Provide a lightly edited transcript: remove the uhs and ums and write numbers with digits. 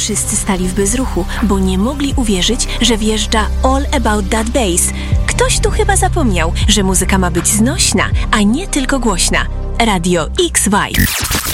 Wszyscy stali w bezruchu, bo nie mogli uwierzyć, że wjeżdża All About That Bass. Ktoś tu chyba zapomniał, że muzyka ma być znośna, a nie tylko głośna. Radio X Vibe.